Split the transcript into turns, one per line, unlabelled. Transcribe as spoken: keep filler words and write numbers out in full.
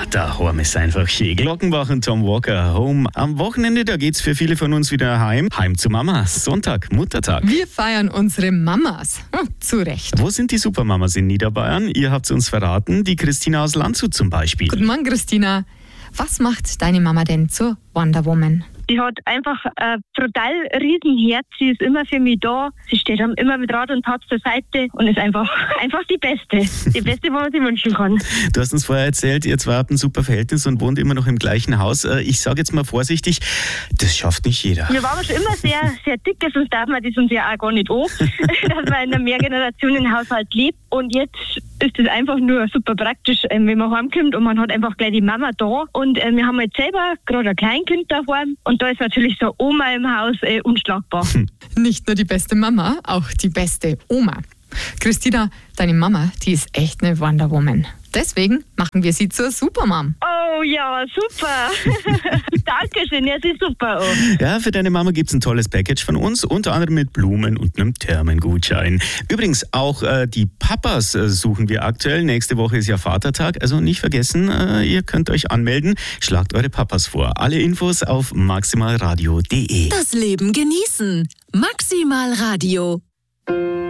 da haben wir es einfach hier. Glockenbach und Tom Walker, Home. Am Wochenende, da geht's für viele von uns wieder heim. Heim zu Mama. Sonntag, Muttertag.
Wir feiern unsere Mamas. Hm, zu Recht.
Wo sind die Supermamas in Niederbayern? Ihr habt es uns verraten. Die Christina aus Landshut zum Beispiel.
Guten Morgen, Christina. Was macht deine Mama denn zur Wonder Woman?
Die hat einfach ein total riesen Herz. Sie ist immer für mich da. Sie steht dann immer mit Rat und Tat zur Seite und ist einfach, einfach die Beste. Die Beste, was man sich wünschen kann.
Du hast uns vorher erzählt, ihr zwei habt ein super Verhältnis und wohnt immer noch im gleichen Haus. Ich sage jetzt mal vorsichlich, das schafft nicht jeder.
Wir waren schon immer sehr, sehr dicke, sonst darf man das uns ja auch gar nicht an, dass man in einem Mehrgenerationenhaushalt lebt. Und jetzt ist es einfach nur super praktisch, wenn man heimkommt und man hat einfach gleich die Mama da. Und wir haben jetzt selber gerade ein Kleinkind daheim. Und da ist natürlich so Oma im Haus äh, unschlagbar.
Nicht nur die beste Mama, auch die beste Oma. Christina, deine Mama, die ist echt eine Wonder Woman. Deswegen machen wir sie zur Supermom.
Oh ja, super. Dankeschön, ja, sie ist super. Oh.
Ja, für deine Mama gibt es ein tolles Package von uns, unter anderem mit Blumen und einem Thermengutschein. Übrigens, auch äh, die Papas äh, suchen wir aktuell. Nächste Woche ist ja Vatertag, also nicht vergessen, äh, ihr könnt euch anmelden. Schlagt eure Papas vor. Alle Infos auf maximalradio punkt de.
Das Leben genießen. Maximal Radio.